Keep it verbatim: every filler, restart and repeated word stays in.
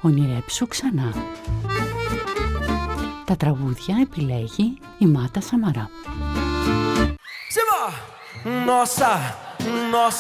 ονειρέψου ξανά. Τα τραγούδια επιλέγει η Μάτα Σαμαρά. Nossa, nossa